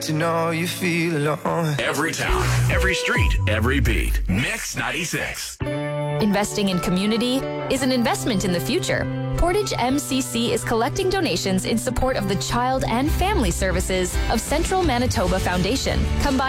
To know you feel alone. Every town, every street, every beat. Mix 96. Investing in community is an investment in the future. Portage MCC is collecting donations in support of the Child and Family Services of Central Manitoba Foundation. Come by